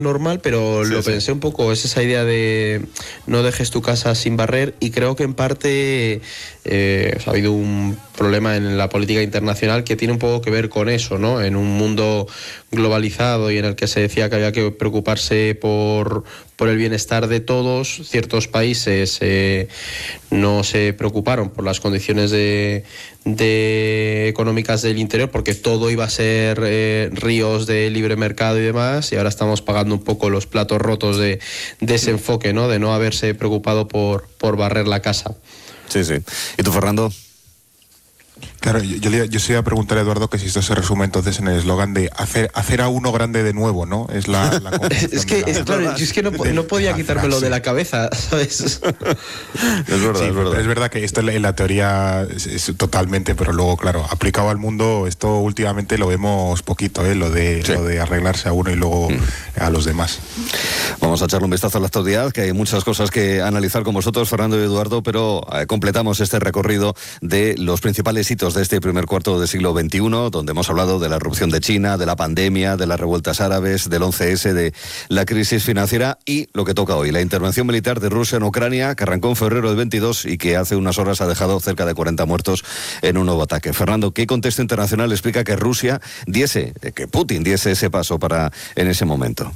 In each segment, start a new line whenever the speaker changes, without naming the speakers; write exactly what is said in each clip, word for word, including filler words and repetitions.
normal, pero
sí,
lo
sí.
pensé un poco, es esa idea de no dejes tu casa sin barrer, y creo que en parte eh, ha habido un problema en la política internacional que tiene un poco que ver con eso, ¿no? En un mundo globalizado y en el que se decía que había que preocuparse por, por el bienestar de todos, ciertos países eh, no se preocuparon por las condiciones de, de económicas del interior, porque todo iba a ser eh, ríos de libre mercado y demás, y ahora estamos pagando un poco los platos rotos de, de ese enfoque, ¿no? De no haberse preocupado por, por barrer la casa.
Sí, sí. ¿Y tú, Fernando?
Claro, yo, yo, le- yo se iba a preguntar a Eduardo que si esto se resume entonces en el eslogan de hacer, hacer a uno grande de nuevo, ¿no? Es la, la
Es que, es, claro, yo es que no, po- no podía quitármelo de la cabeza, ¿sabes?
Es verdad,
Sí,
es verdad.
es verdad que esto en la teoría es, es totalmente, pero luego, claro, aplicado al mundo, esto últimamente lo vemos poquito, ¿eh? Lo de,
Sí.
lo de arreglarse a uno y luego a los demás.
Vamos a echarle un vistazo a la actualidad, que hay muchas cosas que analizar con vosotros, Fernando y Eduardo, pero eh, completamos este recorrido de los principales hitos de este primer cuarto del siglo veintiuno, donde hemos hablado de la erupción de China, de la pandemia, de las revueltas árabes, del once ese, de la crisis financiera y lo que toca hoy, la intervención militar de Rusia en Ucrania, que arrancó en febrero del veintidós y que hace unas horas ha dejado cerca de cuarenta muertos en un nuevo ataque. Fernando, ¿qué contexto internacional explica que Rusia diese, que Putin diese ese paso para en ese momento?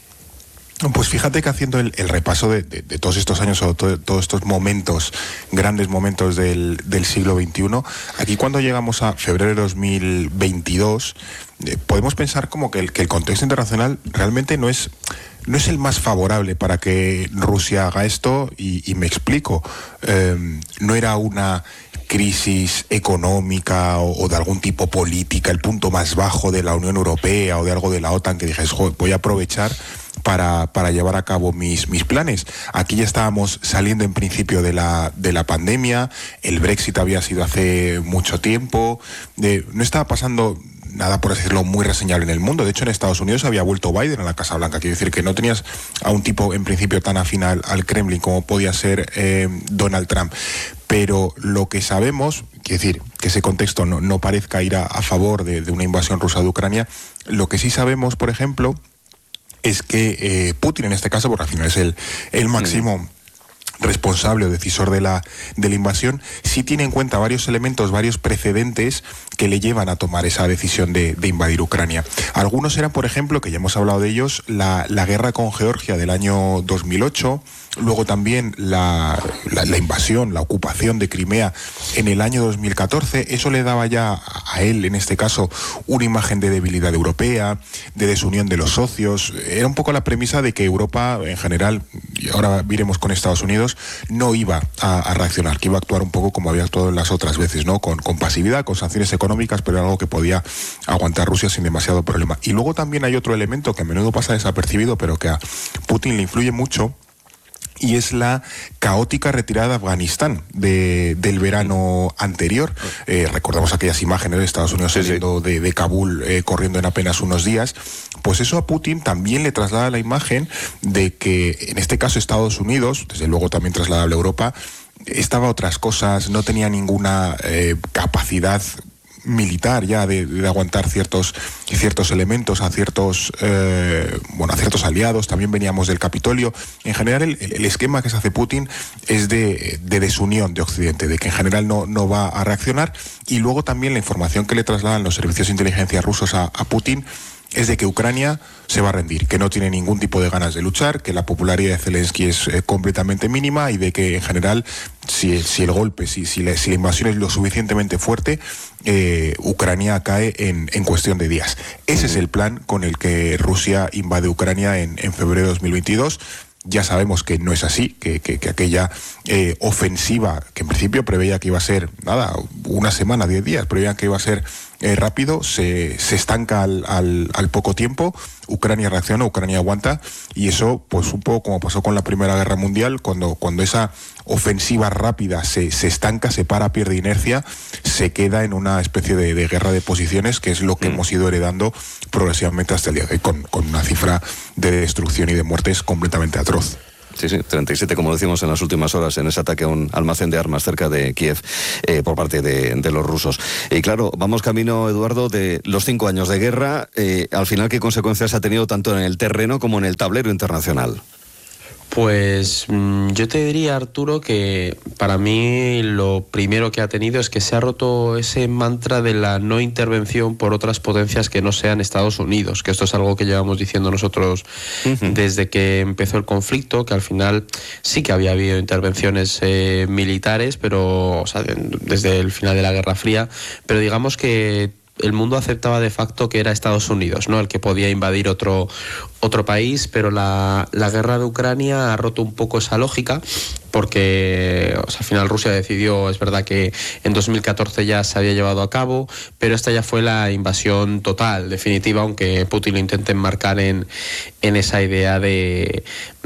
Pues fíjate que haciendo el, el repaso de, de, de todos estos años o to, todos estos momentos, grandes momentos del, del siglo veintiuno, aquí cuando llegamos a febrero de dos mil veintidós, eh, podemos pensar como que el, que el contexto internacional realmente no es, no es el más favorable para que Rusia haga esto, y, y me explico. Eh, no era una crisis económica o, o de algún tipo política, el punto más bajo de la Unión Europea o de algo de la OTAN que dijes, joder, voy a aprovechar para, para llevar a cabo mis, mis planes. Aquí ya estábamos saliendo en principio de la, de la pandemia, el Brexit había sido hace mucho tiempo, de, no estaba pasando nada, por así decirlo, muy reseñable en el mundo. De hecho, en Estados Unidos había vuelto Biden a la Casa Blanca. Quiero decir que no tenías a un tipo en principio tan afín al, al Kremlin como podía ser eh, Donald Trump. Pero lo que sabemos, quiero decir, que ese contexto no, no parezca ir a, a favor de, de una invasión rusa de Ucrania, lo que sí sabemos, por ejemplo, es que eh, Putin, en este caso, porque al final es el, el máximo mm. responsable o decisor de la, de la invasión, sí tiene en cuenta varios elementos, varios precedentes que le llevan a tomar esa decisión de, de invadir Ucrania. Algunos eran, por ejemplo, que ya hemos hablado de ellos, la, la guerra con Georgia del año dos mil ocho, luego también la, la, la invasión, la ocupación de Crimea en el año dos mil catorce. Eso le daba ya a él, en este caso, una imagen de debilidad europea, de desunión de los socios. Era un poco la premisa de que Europa, en general, y ahora iremos con Estados Unidos, no iba a, a reaccionar, que iba a actuar un poco como había actuado en las otras veces, ¿no? Con, con pasividad, con sanciones económicas, pero algo que podía aguantar Rusia sin demasiado problema. Y luego también hay otro elemento que a menudo pasa desapercibido, pero que a Putin le influye mucho, y es la caótica retirada de Afganistán de, del verano anterior. Eh, recordamos aquellas imágenes de Estados Unidos
sí,
saliendo
sí.
de, de Kabul eh, corriendo en apenas unos días. Pues eso a Putin también le traslada la imagen de que, en este caso, Estados Unidos, desde luego también trasladable a Europa, estaba a otras cosas, no tenía ninguna eh, capacidad militar ya de, de aguantar ciertos ciertos elementos a ciertos eh, bueno a ciertos aliados. También veníamos del Capitolio. En general el, el esquema que se hace Putin es de, de desunión de Occidente, de que en general no, no va a reaccionar. Y luego también la información que le trasladan los servicios de inteligencia rusos a, a Putin es de que Ucrania se va a rendir, que no tiene ningún tipo de ganas de luchar, que la popularidad de Zelensky es eh, completamente mínima, y de que en general si, si el golpe, si, si, la, si la invasión es lo suficientemente fuerte, eh, Ucrania cae en, en cuestión de días. Ese es el plan con el que Rusia invade Ucrania en, en febrero de dos mil veintidós. Ya sabemos que no es así, que, que, que aquella eh, ofensiva, que en principio preveía que iba a ser, nada, una semana, diez días, preveían que iba a ser eh, rápido, se, se estanca al, al, al poco tiempo. Ucrania reacciona, Ucrania aguanta, y eso, pues un poco como pasó con la Primera Guerra Mundial, cuando, cuando esa ofensiva rápida se, se estanca, se para, pierde inercia, se queda en una especie de, de guerra de posiciones, que es lo que mm. hemos ido heredando progresivamente hasta el día de hoy, con, con una cifra de destrucción y de muertes completamente atroz.
Sí, sí, treinta y siete, como decimos en las últimas horas, en ese ataque a un almacén de armas cerca de Kiev eh, por parte de, de los rusos. Y claro, vamos camino, Eduardo, de los cinco años de guerra. Eh, al final, ¿qué consecuencias ha tenido tanto en el terreno como en el tablero internacional?
Pues yo te diría, Arturo, que para mí lo primero que ha tenido es que se ha roto ese mantra de la no intervención por otras potencias que no sean Estados Unidos, que esto es algo que llevamos diciendo nosotros uh-huh. desde que empezó el conflicto, que al final sí que había habido intervenciones eh, militares, pero o sea, desde el final de la Guerra Fría, pero digamos que el mundo aceptaba de facto que era Estados Unidos, ¿no?, el que podía invadir otro, otro país, pero la, la guerra de Ucrania ha roto un poco esa lógica, porque o sea, al final Rusia decidió, es verdad que en dos mil catorce ya se había llevado a cabo, pero esta ya fue la invasión total, definitiva, aunque Putin lo intente enmarcar en, en esa idea de,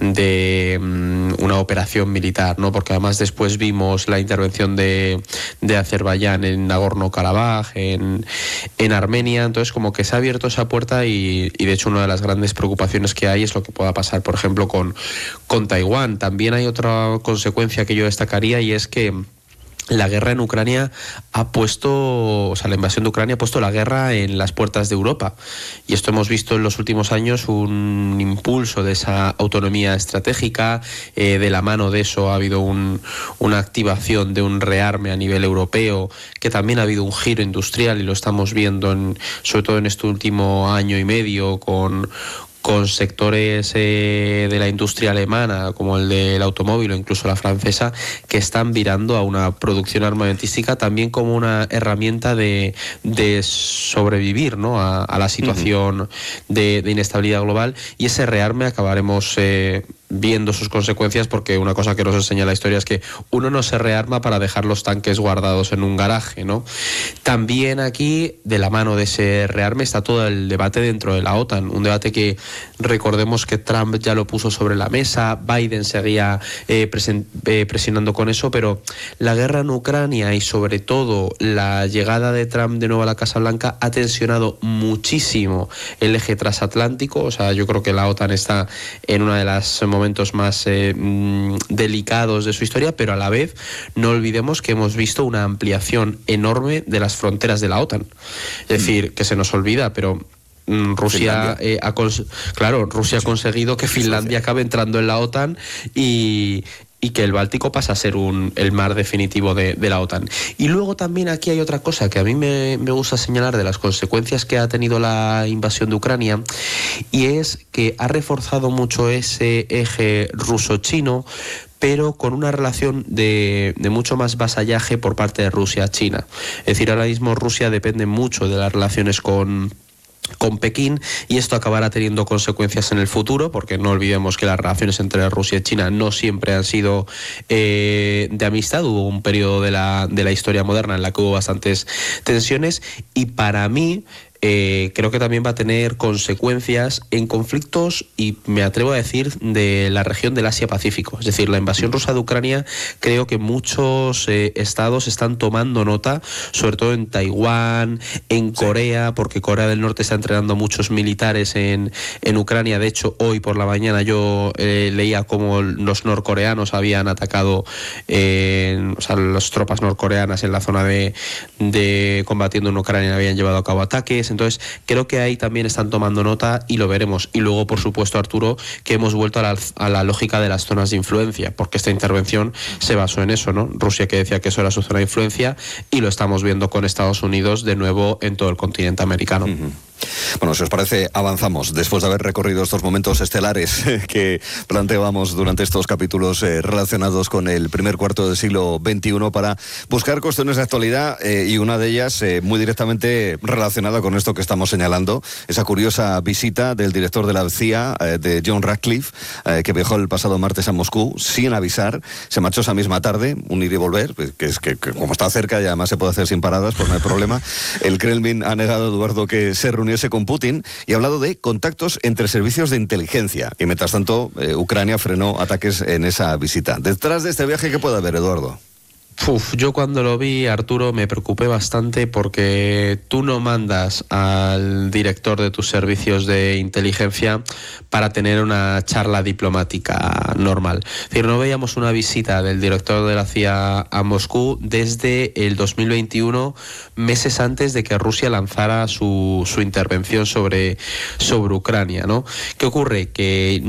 de um, una operación militar, ¿no? Porque además después vimos la intervención de, de Azerbaiyán en Nagorno-Karabaj, en, en Armenia, entonces como que se ha abierto esa puerta y, y de hecho una de las grandes preocupaciones que hay es lo que pueda pasar, por ejemplo, con, con Taiwán. También hay otra consecuencia que yo destacaría, y es que la guerra en Ucrania ha puesto, o sea, la invasión de Ucrania ha puesto la guerra en las puertas de Europa. Y esto hemos visto en los últimos años un impulso de esa autonomía estratégica. Eh, de la mano de eso ha habido un, una activación de un rearme a nivel europeo, que también ha habido un giro industrial, y lo estamos viendo en, sobre todo en este último año y medio, con con sectores eh, de la industria alemana, como el del automóvil o incluso la francesa, que están virando a una producción armamentística también como una herramienta de, de sobrevivir, ¿no?, a, a la situación uh-huh. de, de inestabilidad global. Y ese rearme acabaremos eh, viendo sus consecuencias, porque una cosa que nos enseña la historia es que uno no se rearma para dejar los tanques guardados en un garaje, ¿no? También aquí, de la mano de ese rearme, está todo el debate dentro de la OTAN, un debate que recordemos que Trump ya lo puso sobre la mesa, Biden seguía eh, presen- eh, presionando con eso, pero la guerra en Ucrania y sobre todo la llegada de Trump de nuevo a la Casa Blanca ha tensionado muchísimo el eje transatlántico. O sea, yo creo que la OTAN está en una de las momentos más eh, mmm, delicados de su historia, pero a la vez no olvidemos que hemos visto una ampliación enorme de las fronteras de la OTAN. Es decir, que se nos olvida, pero Rusia eh, ha cons- claro, Rusia ha conseguido que Finlandia acabe entrando en la OTAN y, y que el Báltico pasa a ser un, el mar definitivo de, de la OTAN. Y luego también aquí hay otra cosa que a mí me, me gusta señalar de las consecuencias que ha tenido la invasión de Ucrania, y es que ha reforzado mucho ese eje ruso-chino, pero con una relación de, de mucho más vasallaje por parte de Rusia a China. Es decir, ahora mismo Rusia depende mucho de las relaciones con con Pekín, y esto acabará teniendo consecuencias en el futuro, porque no olvidemos que las relaciones entre Rusia y China no siempre han sido eh, de amistad. Hubo un periodo de la, de la historia moderna en la que hubo bastantes tensiones, y para mí Eh, creo que también va a tener consecuencias en conflictos, y me atrevo a decir, de la región del Asia-Pacífico. Es decir, la invasión rusa de Ucrania, creo que muchos eh, estados están tomando nota, sobre todo en Taiwán, en Corea, porque Corea del Norte está entrenando muchos militares en, en Ucrania. De hecho, hoy por la mañana yo eh, leía cómo los norcoreanos habían atacado, eh, o sea, las tropas norcoreanas en la zona de, de combatiendo en Ucrania habían llevado a cabo ataques. Entonces creo que ahí también están tomando nota, y lo veremos. Y luego, por supuesto, Arturo, que hemos vuelto a la, a la lógica de las zonas de influencia, porque esta intervención se basó en eso, ¿no? Rusia, que decía que eso era su zona de influencia, y lo estamos viendo con Estados Unidos de nuevo en todo el continente americano.
Uh-huh. Bueno, si os parece, avanzamos después de haber recorrido estos momentos estelares que planteábamos durante estos capítulos eh, relacionados con el primer cuarto del siglo veintiuno, para buscar cuestiones de actualidad, eh, y una de ellas eh, muy directamente relacionada con esto que estamos señalando, esa curiosa visita del director de la C I A, eh, de John Ratcliffe, eh, que viajó el pasado martes a Moscú sin avisar, se marchó esa misma tarde, un ir y volver, que es que, que como está cerca y además se puede hacer sin paradas, pues no hay problema. El Kremlin ha negado, Eduardo, que se reuniese con Putin, y ha hablado de contactos entre servicios de inteligencia, y mientras tanto eh, Ucrania frenó ataques en esa visita. Detrás de este viaje, ¿qué puede haber, Eduardo?
Uf, yo cuando lo vi, Arturo, me preocupé bastante porque tú no mandas al director de tus servicios de inteligencia para tener una charla diplomática normal. Es decir, no veíamos una visita del director de la C I A a Moscú desde el dos mil veintiuno, meses antes de que Rusia lanzara su, su intervención sobre, sobre Ucrania, ¿no? ¿Qué ocurre? Que